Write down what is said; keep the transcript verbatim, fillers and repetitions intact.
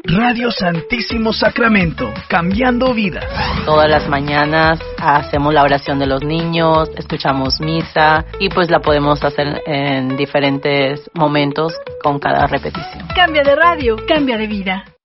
Radio Santísimo Sacramento, cambiando vidas. Todas las mañanas hacemos la oración de los niños, escuchamos misa y pues la podemos hacer en diferentes momentos con cada repetición. Cambia de radio, cambia de vida.